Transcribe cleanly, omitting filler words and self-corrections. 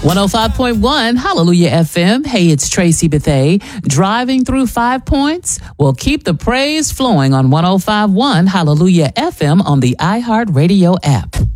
105.1 Hallelujah FM. Hey, it's Tracy Bethay. Driving through 5 Points? Well, keep the praise flowing on 105.1 Hallelujah FM on the iHeartRadio app.